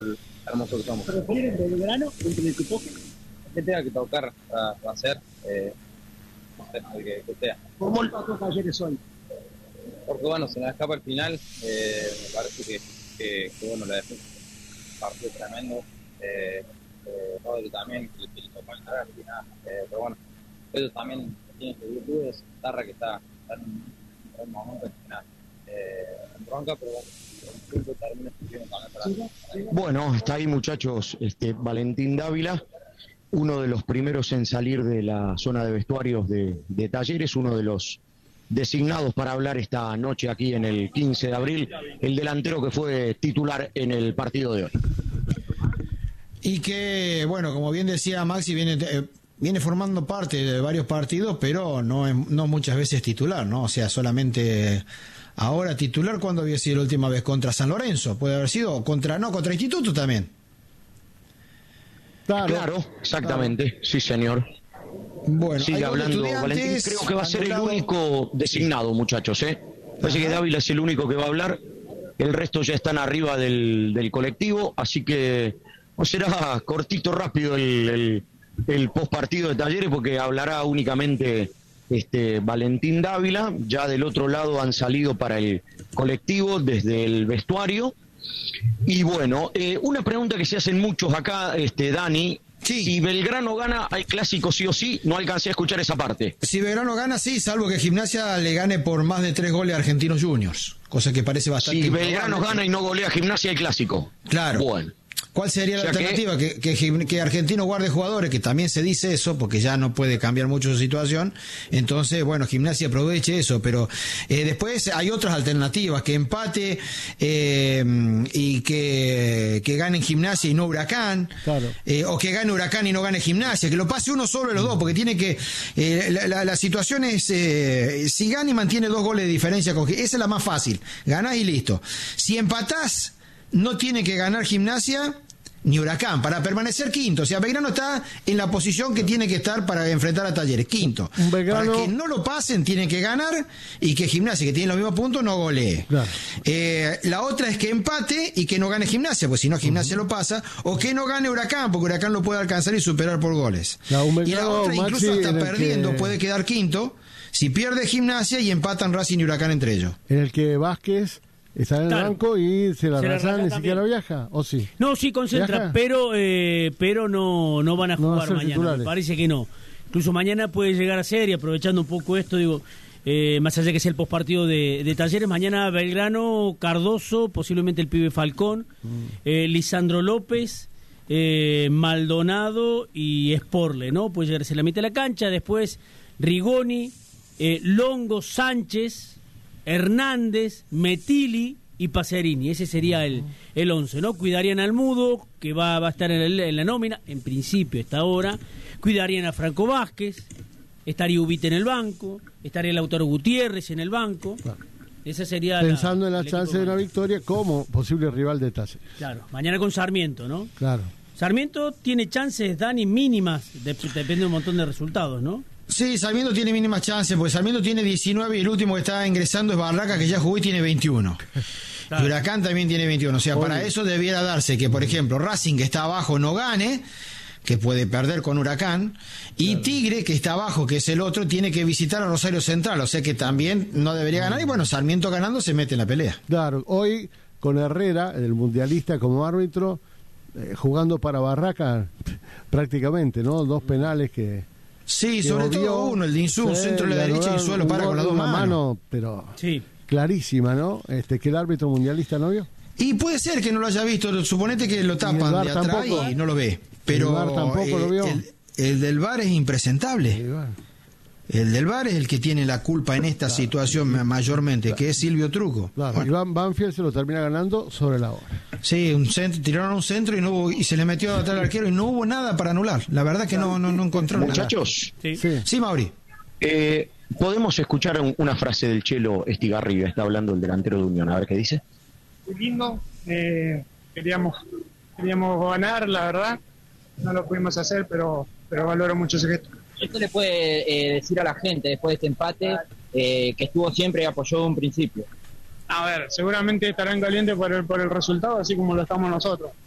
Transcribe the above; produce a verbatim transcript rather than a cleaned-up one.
el hermoso que somos. ¿Pero prefieren Belgrano entre el que toque? ¿Qué tenga que tocar va, va a ser? Eh, no sé, el que, que sea. ¿Cómo el Pato Talleres hoy? Porque bueno, se nos escapa el final, eh, me parece que, que, que bueno, la defensa partido tremendo, eh, eh, Rodri también, que le tocó entrar al final, eh, pero bueno, ellos también tienen que virtudes, Tarra que está, está en un buen momento al final, eh, en bronca, pero bueno, el punto termina también para... Bueno, está ahí, muchachos, este Valentín Dávila, uno de los primeros en salir de la zona de vestuarios de, de Talleres, uno de los designados para hablar esta noche aquí en el quince de abril, el delantero que fue titular en el partido de hoy. Y que, bueno, como bien decía Maxi, viene eh, viene formando parte de varios partidos, pero no, no muchas veces titular, ¿no? O sea, solamente ahora titular. ¿Cuándo había sido la última vez? Contra San Lorenzo, puede haber sido, contra no, contra Instituto también. Claro, claro, exactamente, claro. Sí, señor. Bueno, sigue hablando Valentín, creo que va a ser el único designado, muchachos, ¿eh? Parece que Dávila es el único que va a hablar, el resto ya están arriba del, del colectivo, así que no será cortito, rápido el, el, el postpartido de Talleres, porque hablará únicamente este Valentín Dávila. Ya del otro lado han salido para el colectivo desde el vestuario. Y bueno, eh, una pregunta que se hacen muchos acá, este Dani. Sí. Si Belgrano gana, ¿hay clásico sí o sí? No alcancé a escuchar esa parte. Si Belgrano gana, sí, salvo que Gimnasia le gane por más de tres goles a Argentinos Juniors, cosa que parece bastante... Si Belgrano gana y no golea a Gimnasia, hay clásico. Claro. Bueno. ¿Cuál sería la o sea alternativa? Que, que, que, que Argentino guarde jugadores, que también se dice eso, porque ya no puede cambiar mucho su situación. Entonces, bueno, Gimnasia aproveche eso, pero eh, después hay otras alternativas, que empate eh, y que, que gane Gimnasia y no Huracán, claro. eh, o que gane Huracán y no gane Gimnasia, que lo pase uno solo de los dos, porque tiene que... Eh, la, la, la situación es, eh, si gana y mantiene dos goles de diferencia, con, esa es la más fácil, ganás y listo. Si empatás, no tiene que ganar Gimnasia ni Huracán para permanecer quinto. O sea, Belgrano está en la posición que tiene que estar para enfrentar a Talleres, quinto. Belgrano... Para que no lo pasen, tienen que ganar y que Gimnasia, que tiene los mismos puntos, no golee. Claro. Eh, la otra es que empate y que no gane Gimnasia, pues si no Gimnasia uh-huh. lo pasa, o que no gane Huracán, porque Huracán lo puede alcanzar y superar por goles. Claro, y la otra, incluso hasta perdiendo, que... puede quedar quinto si pierde Gimnasia y empatan Racing y Huracán entre ellos. En el que Vázquez está en el claro. banco y se la arrasan, ni siquiera viaja, ¿o sí? No, sí concentra, ¿viaja? pero eh, pero no no van a jugar no mañana, titulares. Me parece que no. Incluso mañana puede llegar a ser, y aprovechando un poco esto, digo, eh, más allá que sea el postpartido de, de Talleres, mañana Belgrano, Cardoso, posiblemente el pibe Falcón, mm. eh, Lisandro López, eh, Maldonado y Sporle, ¿no? Puede llegarse a la mitad de la cancha, después Rigoni, eh, Longo, Sánchez, Hernández, Metili y Pacerini. Ese sería el, el once, ¿no? Cuidarían al Mudo, que va, va a estar en, el, en la nómina, en principio esta hora. Cuidarían a Franco Vázquez, estaría Ubite en el banco, estaría Lautaro Gutiérrez en el banco. Claro. Esa sería pensando la, en la chance de una victoria como posible rival de Talleres. Claro, mañana con Sarmiento, ¿no? Claro. Sarmiento tiene chances, Dani, mínimas, de, depende de un montón de resultados, ¿no? Sí, Sarmiento tiene mínimas chances, porque Sarmiento tiene diecinueve y el último que está ingresando es Barraca, que ya jugó y tiene veintiuno. Claro. Y Huracán también tiene veintiuno. O sea, Oye. para eso debiera darse que, por ejemplo, Racing, que está abajo, no gane, que puede perder con Huracán, y claro. Tigre, que está abajo, que es el otro, tiene que visitar a Rosario Central, o sea que también no debería ganar, y bueno, Sarmiento ganando se mete en la pelea. Claro, hoy con Herrera, el mundialista como árbitro, eh, jugando para Barraca prácticamente, ¿no? Dos penales que... Sí, sobre obvio, todo uno, el de Insú, sí, centro de la derecha y suelo para con las dos manos. Mano, pero sí. clarísima, ¿no? Este que el árbitro mundialista no vio. Y puede ser que no lo haya visto, suponete que lo tapan de atrás tampoco, y no lo ve. Pero el V A R tampoco eh, lo vio. El, el del V A R es impresentable. El, el del V A R es el que tiene la culpa en esta claro. situación mayormente, claro. que es Silvio Truco. Claro. Bueno. Iván Banfield se lo termina ganando sobre la hora. Sí, un centro, tiraron un centro y no hubo, y se le metió atrás al arquero y no hubo nada para anular. La verdad que no, no, no encontraron Muchachos, nada. Sí, sí. sí Mauri. Eh, Podemos escuchar un, una frase del Chelo Estigarribia, está hablando el delantero de Unión, a ver qué dice. Muy lindo, eh, queríamos, queríamos ganar, la verdad, no lo pudimos hacer, pero, pero valoro mucho ese gesto. ¿Esto le puede eh, decir a la gente después de este empate eh, que estuvo siempre y apoyó de un principio? A ver, seguramente estarán calientes por el, por el resultado, así como lo estamos nosotros.